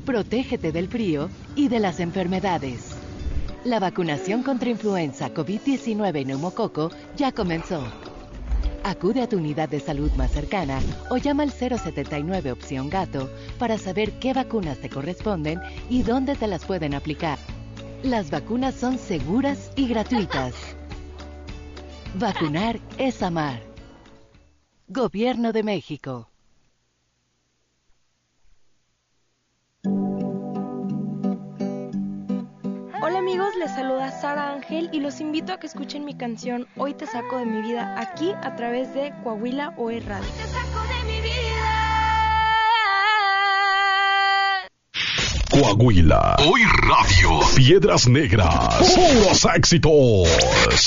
Protégete del frío y de las enfermedades. La vacunación contra influenza, COVID-19 y neumococo ya comenzó. Acude a tu unidad de salud más cercana o llama al 079 opción gato para saber qué vacunas te corresponden y dónde te las pueden aplicar. Las vacunas son seguras y gratuitas. Vacunar es amar. Gobierno de México. Hola amigos, les saluda Sara Ángel y los invito a que escuchen mi canción Hoy te saco de mi vida aquí a través de Coahuila OE Radio. Hoy te saco de mi vida. Coahuila, Hoy Radio, Piedras Negras, puros éxitos.